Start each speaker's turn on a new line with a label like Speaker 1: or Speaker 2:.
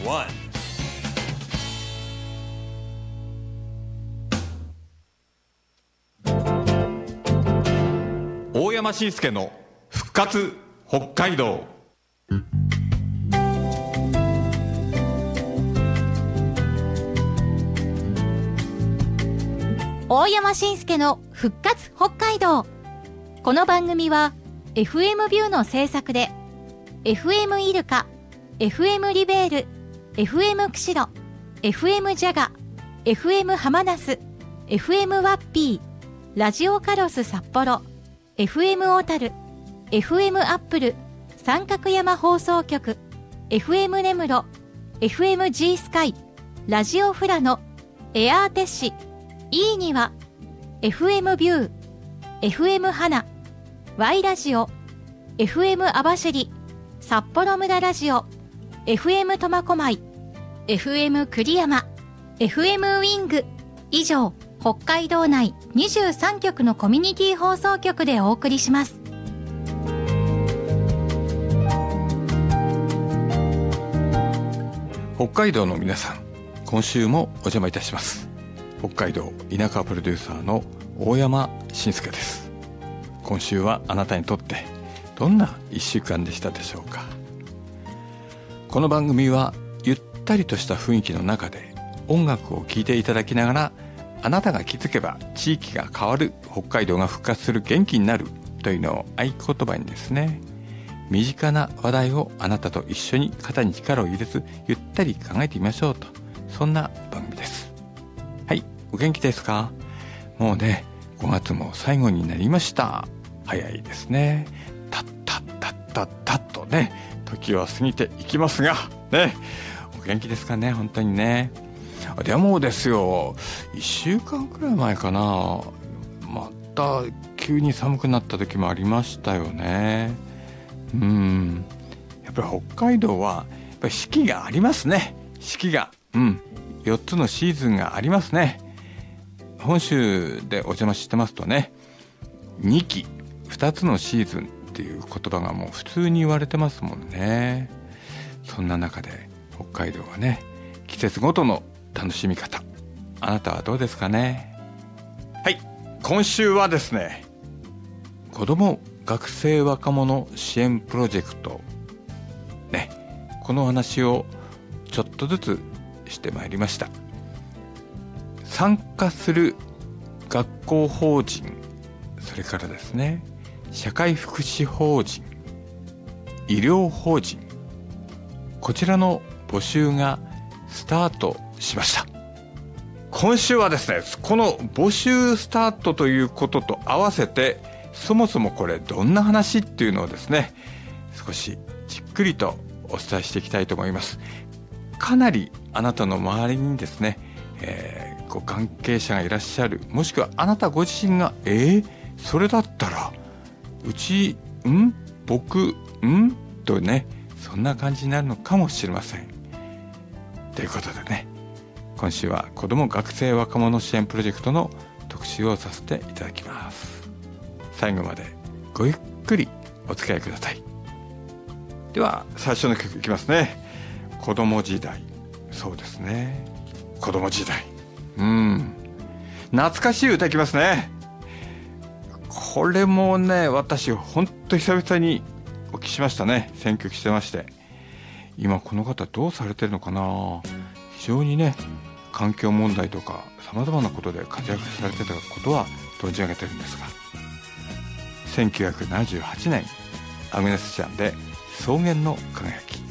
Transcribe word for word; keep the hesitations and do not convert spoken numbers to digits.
Speaker 1: ワン。大山伸介の復活北海道。
Speaker 2: 大山伸介の復活北海道。この番組は エフエム ビューの制作で エフエム イルカ、エフエム リベール、エフエム 釧路、エフエム ジャガ、エフエム ハマナス、エフエム ワッピー、ラジオカロス札幌、エフエム 小樽、エフエム アップル、三角山放送局、エフエム 根室、エフエム G スカイ、ラジオフラノ、エアーテッシ、いいには、エフエム ビュー、エフエム 花、Y ラジオ、エフエム 網走、札幌村ラジオ、エフエム 苫小牧、エフエム 栗山、エフエム ウィング、以上、北海道内にじゅうさんきょくのコミュニティ放送局でお送りします。
Speaker 1: 北海道の皆さん、今週もお邪魔いたします。北海道田舎プロデューサーの大山伸介です。今週はあなたにとってどんないっしゅうかんでしたでしょうか。この番組はゆったりとした雰囲気の中で音楽を聴いていただきながら、あなたが気づけば地域が変わる、北海道が復活する、元気になるというのを合言葉にですね、身近な話題をあなたと一緒に肩に力を入れずゆったり考えてみましょうと、そんな番組です。はい、お元気ですか？もうね、ごがつも最後になりました。早いですね。たったったったったっとね、時は過ぎていきますがね、お元気ですかね、本当にね。でもですよ、いっしゅうかんくらい前かな、また急に寒くなった時もありましたよね。うん、やっぱり北海道はやっぱり四季がありますね。四季が、うん、よっつのシーズンがありますね。本州でお邪魔してますとね、にきふたつのシーズンっていう言葉がもう普通に言われてますもんね。そんな中で北海道はね、季節ごとの楽しみ方、あなたはどうですかね。はい、今週はですね、子ども学生若者支援プロジェクトね、この話をちょっとずつしてまいりました。参加する学校法人、それからですね、社会福祉法人、医療法人、こちらの募集がスタートしました。今週はですね、この募集スタートということと合わせて、そもそもこれどんな話っていうのをですね、少しじっくりとお伝えしていきたいと思います。かなりあなたの周りにですね、えー、ご関係者がいらっしゃる、もしくはあなたご自身が、えー、それだったらうちん僕んとね、そんな感じになるのかもしれません。ということでね、今週は子ども学生若者支援プロジェクトの特集をさせていただきます。最後までごゆっくりお付き合いください。では最初の曲いきますね。子供時代。そうですね、子供時代、うん、懐かしい歌いきますね。これもね、私ほんと久々にお聞きしましたね。選曲してまして、今この方どうされてるのかな。非常にね、環境問題とかさまざまなことで活躍されてたことは存じ上げてるんですが、せんきゅうひゃくななじゅうはちねん、アグネス・チャンで草原の輝き。